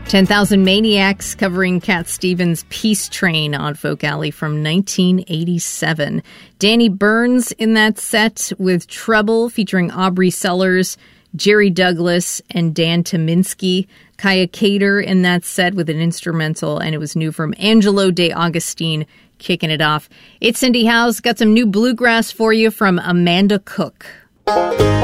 10,000 Maniacs covering Cat Stevens' Peace Train on Folk Alley from 1987. Danny Burns in that set with Trouble featuring Aubrey Sellers, Jerry Douglas, and Dan Tominski. Kaya Cater in that set with an instrumental, and it was new from Angelo De Augustine kicking it off. It's Cindy Howes. Got some new bluegrass for you from Amanda Cook.